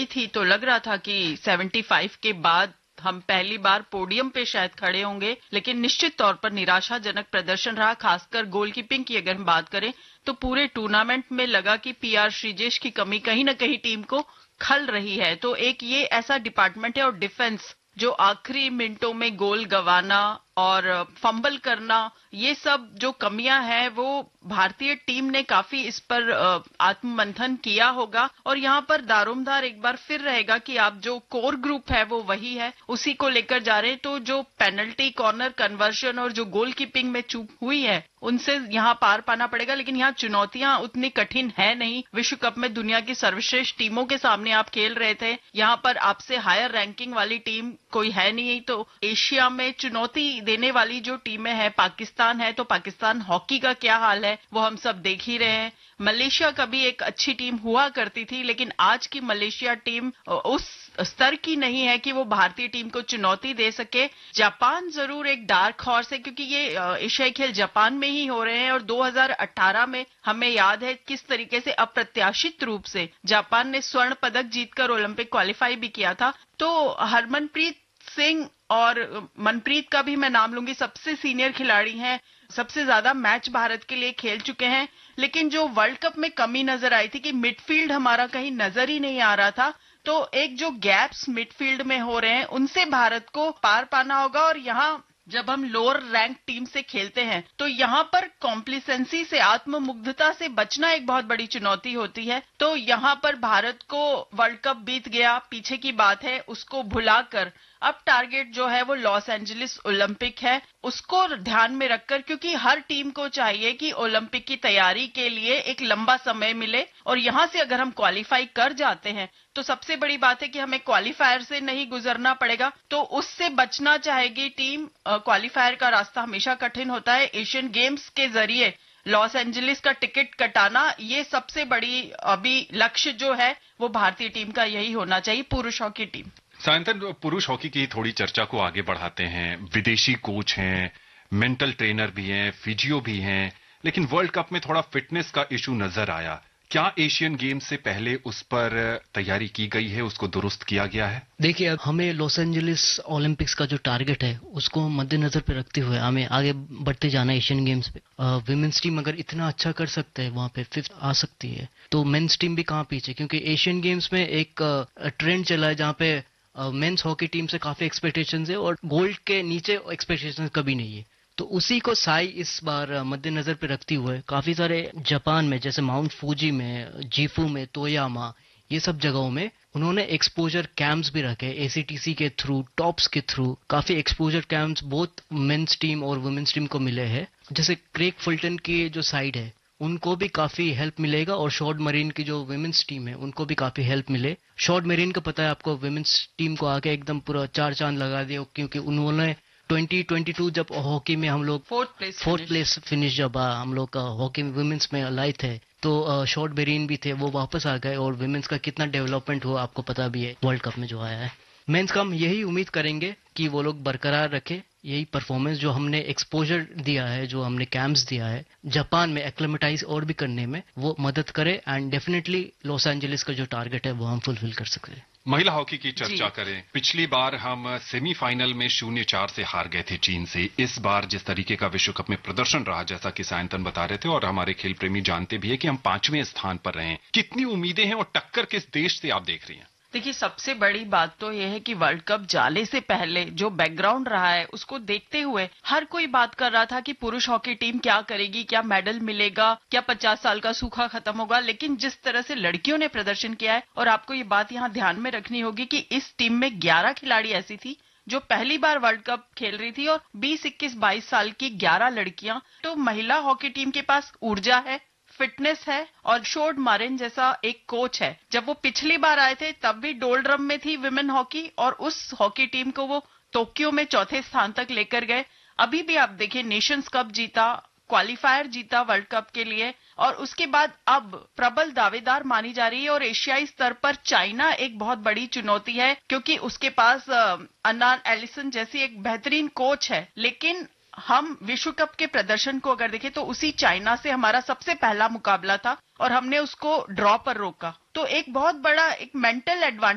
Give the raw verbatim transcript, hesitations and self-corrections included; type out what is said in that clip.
थी तो लग रहा था कि पचहत्तर के बाद हम पहली बार पोडियम पे शायद खड़े होंगे, लेकिन निश्चित तौर पर निराशाजनक प्रदर्शन रहा। खासकर गोलकीपिंग की अगर हम बात करें तो पूरे टूर्नामेंट में लगा कि पीआर श्रीजेश की कमी कहीं ना कहीं टीम को खल रही है। तो एक ये ऐसा डिपार्टमेंट है, और डिफेंस जो आखिरी मिनटों में गोल गंवाना और फंबल करना, ये सब जो कमियां हैं वो भारतीय टीम ने काफी इस पर आत्ममंथन किया होगा। और यहाँ पर दारोमदार एक बार फिर रहेगा कि आप जो कोर ग्रुप है वो वही है, उसी को लेकर जा रहे हैं। तो जो पेनल्टी कॉर्नर कन्वर्शन और जो गोल कीपिंग में चूक हुई है उनसे यहाँ पार पाना पड़ेगा। लेकिन यहाँ चुनौतियां उतनी कठिन है नहीं। विश्व कप में दुनिया की सर्वश्रेष्ठ टीमों के सामने आप खेल रहे थे, यहाँ पर आपसे हायर रैंकिंग वाली टीम कोई है नहीं। तो एशिया में चुनौती देने वाली जो टीमें हैं, पाकिस्तान है, तो पाकिस्तान हॉकी का क्या हाल है वो हम सब देख ही रहे हैं। मलेशिया कभी एक अच्छी टीम हुआ करती थी, लेकिन आज की मलेशिया टीम उस स्तर की नहीं है कि वो भारतीय टीम को चुनौती दे सके। जापान जरूर एक डार्क हॉर्स है, क्योंकि ये एशियाई खेल जापान में ही हो रहे हैं, और दो हज़ार अठारह में हमें याद है किस तरीके से अप्रत्याशित रूप से जापान ने स्वर्ण पदक जीतकर ओलंपिक क्वालिफाई भी किया था। तो हरमनप्रीत सिंह और मनप्रीत का भी मैं नाम लूंगी, सबसे सीनियर खिलाड़ी हैं, सबसे ज्यादा मैच भारत के लिए खेल चुके हैं। लेकिन जो वर्ल्ड कप में कमी नजर आई थी कि मिडफील्ड हमारा कहीं नजर ही नहीं आ रहा था, तो एक जो गैप्स मिडफील्ड में हो रहे हैं उनसे भारत को पार पाना होगा। और यहाँ जब हम लोअर रैंक टीम से खेलते हैं तो यहाँ पर कॉम्प्लिसेंसी से, आत्ममुग्धता से बचना एक बहुत बड़ी चुनौती होती है। तो यहाँ पर भारत को वर्ल्ड कप बीत गया, पीछे की बात है, उसको भुलाकर अब टारगेट जो है वो लॉस एंजलिस ओलंपिक है, उसको ध्यान में रखकर, क्योंकि हर टीम को चाहिए कि ओलंपिक की तैयारी के लिए एक लंबा समय मिले। और यहां से अगर हम क्वालिफाई कर जाते हैं तो सबसे बड़ी बात है कि हमें क्वालिफायर से नहीं गुजरना पड़ेगा, तो उससे बचना चाहेगी टीम। क्वालिफायर का रास्ता हमेशा कठिन होता है। एशियन गेम्स के जरिए लॉस एंजलिस का टिकट कटाना, ये सबसे बड़ी अभी लक्ष्य जो है वो भारतीय टीम का यही होना चाहिए, पुरुष हॉकी टीम। सायंतन, पुरुष हॉकी की थोड़ी चर्चा को आगे बढ़ाते हैं। विदेशी कोच हैं, मेंटल ट्रेनर भी हैं, फिजियो भी हैं, लेकिन वर्ल्ड कप में थोड़ा फिटनेस का इशू नजर आया। क्या एशियन गेम्स से पहले उस पर तैयारी की गई है, उसको दुरुस्त किया गया है? देखिए, अब हमें लॉस एंजलिस ओलंपिक्स का जो टारगेट है उसको मद्देनजर पे रखते हुए हमें आगे बढ़ते जाना है। एशियन गेम्स पे विमेंस टीम अगर इतना अच्छा कर सकते हैं, वहां पे फिफ्थ आ सकती है, तो मेंस टीम भी कहाँ पीछे, क्योंकि एशियन गेम्स में एक ट्रेंड चला है जहाँ पे मेंस हॉकी टीम से काफी एक्सपेक्टेशंस है और गोल्ड के नीचे एक्सपेक्टेशंस कभी नहीं है। तो उसी को साई इस बार मद्देनजर पे रखते हुए काफी सारे जापान में, जैसे माउंट फूजी में, जीफू में, तोयामा, ये सब जगहों में उन्होंने एक्सपोजर कैंप्स भी रखे एसीटीसी के थ्रू, टॉप्स के थ्रू। काफी exposure camps both men's team और वुमेन्स टीम को मिले हैं। जैसे क्रेग फुलटन की जो साइड है उनको भी काफी हेल्प मिलेगा, और शॉर्ट मरीन की जो वुमेन्स टीम है उनको भी काफी हेल्प मिले। शॉर्ट मरीन का पता है आपको, वुमेन्स टीम को आके एकदम पूरा चार चांद लगा दिया, क्योंकि उन्होंने ट्वेंटी ट्वेंटी टू जब हॉकी में हम लोग fourth place fourth place finish जब हम लोग का हॉकी में वुमेन्स में लाए थे, तो शॉर्ट बेरीन भी थे, वो वापस आ गए। और वुमेन्स का कितना डेवलपमेंट हुआ आपको पता भी है वर्ल्ड कप में जो आया है। मेंस का हम यही उम्मीद करेंगे कि वो लोग बरकरार रखे यही परफॉर्मेंस जो हमने एक्सपोजर दिया है, जो हमने कैंप्स दिया है जापान में एक्लेमेटाइज और भी करने में, वो मदद करे। एंड डेफिनेटली लॉस एंजलिस का जो टारगेट है वो हम फुलफिल कर सकते हैं। महिला हॉकी की चर्चा करें। पिछली बार हम सेमीफाइनल में शून्य चार से हार गए थे चीन से। इस बार जिस तरीके का विश्व कप में प्रदर्शन रहा, जैसा कि सायंतन बता रहे थे और हमारे खेल प्रेमी जानते भी है कि हम पांचवें स्थान पर रहे हैं, कितनी उम्मीदें हैं और टक्कर किस देश से आप देख रही हैं? देखिए, सबसे बड़ी बात तो यह है कि वर्ल्ड कप जाने से पहले जो बैकग्राउंड रहा है उसको देखते हुए हर कोई बात कर रहा था कि पुरुष हॉकी टीम क्या करेगी, क्या मेडल मिलेगा, क्या पचास साल का सूखा खत्म होगा। लेकिन जिस तरह से लड़कियों ने प्रदर्शन किया है, और आपको ये बात यहाँ ध्यान में रखनी होगी कि इस टीम में ग्यारह खिलाड़ी ऐसी थी जो पहली बार वर्ल्ड कप खेल रही थी, और बीस, इक्कीस, बाईस साल की ग्यारह लड़कियां। तो महिला हॉकी टीम के पास ऊर्जा है, फिटनेस है, और शोर्ड मारिन जैसा एक कोच है। जब वो पिछली बार आए थे तब भी डोलड्रम में थी विमेन हॉकी, और उस हॉकी टीम को वो टोक्यो में चौथे स्थान तक लेकर गए। अभी भी आप देखिए, नेशंस कप जीता, क्वालिफायर जीता वर्ल्ड कप के लिए, और उसके बाद अब प्रबल दावेदार मानी जा रही है। और एशियाई स्तर पर चाइना एक बहुत बड़ी चुनौती है, क्योंकि उसके पास अन्नान एलिसन जैसी एक बेहतरीन कोच है। लेकिन हम विश्व कप के प्रदर्शन को अगर देखें तो उसी चाइना से हमारा सबसे पहला मुकाबला था और हमने उसको ड्रॉ पर रोका। तो एक बहुत बड़ा एक मेंटल एडवांटेज